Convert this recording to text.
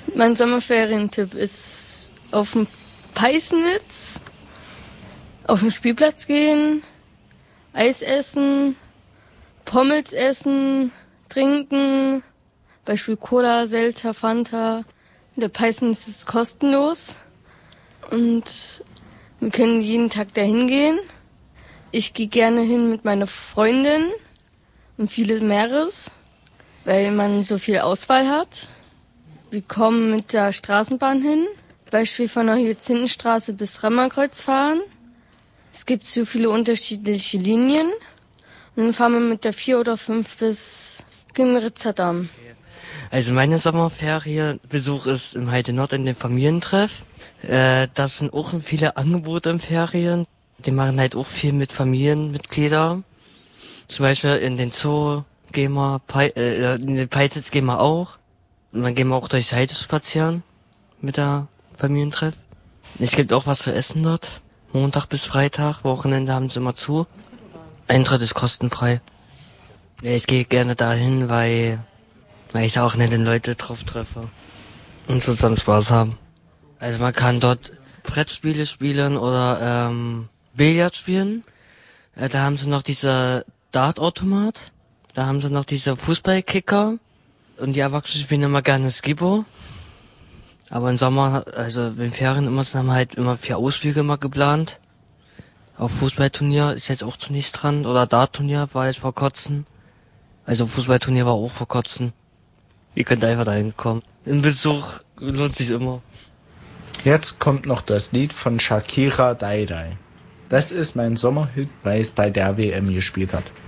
Mein Sommerferientipp ist auf dem Peißnitz, auf den Spielplatz gehen, Eis essen, Pommes essen, trinken, Beispiel Cola, Seltzer, Fanta. Der Peißnitz ist kostenlos und wir können jeden Tag dahin gehen. Ich gehe gerne hin mit meiner Freundin und vieles mehres, weil man so viel Auswahl hat. Wir kommen mit der Straßenbahn hin, Beispiel von der Hyazinthenstraße bis Rammerkreuz fahren. Es gibt so viele unterschiedliche Linien. Und dann fahren wir mit der 4 oder 5 bis Gimmeritzer Damm. Also meine Sommerferienbesuch ist im Heide Nord in den Familientreff. Das sind auch viele Angebote in Ferien. Die machen halt auch viel mit Familienmitgliedern. Zum Beispiel in den Zoo gehen wir, in den Peititz gehen wir auch. Und dann gehen wir auch durchs Heide spazieren mit der Familientreff. Es gibt auch was zu essen dort. Montag bis Freitag, Wochenende haben sie immer zu. Eintritt ist kostenfrei. Ja, ich gehe gerne dahin, weil ich auch nette Leute drauf treffe und zusammen Spaß haben. Also man kann dort Brettspiele spielen oder Billard spielen. Da haben sie noch diese Dartautomat. Da haben sie noch diese Fußballkicker. Und die Erwachsenen spielen immer gerne Skibbo. Aber im Sommer, also in Ferien immer, haben wir halt immer 4 Ausflüge immer geplant. Auf Fußballturnier ist jetzt auch zunächst dran. Oder Dartturnier war jetzt vor kurzem. Also Fußballturnier war auch vor kurzem. Ihr könnt einfach dahin kommen. Ein Besuch lohnt sich immer. Jetzt kommt noch das Lied von Shakira, Dai Dai. Das ist mein Sommerhit, weil es bei der WM gespielt hat.